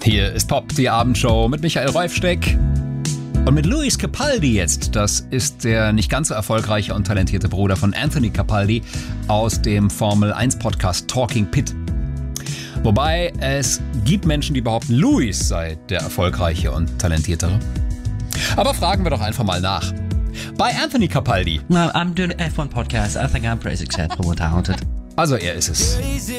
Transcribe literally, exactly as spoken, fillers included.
Hier ist Pop, die Abendshow mit Michael Reufsteck und mit Lewis Capaldi jetzt. Das ist der nicht ganz so erfolgreiche und talentierte Bruder von Anthony Capaldi aus dem Formel eins Podcast Talking Pit. Wobei es gibt Menschen, die behaupten, Lewis sei der erfolgreiche und talentiertere. Aber fragen wir doch einfach mal nach. Bei Anthony Capaldi. No, I'm doing an F one podcast. I think I'm pretty successful and talented. Also er ist es.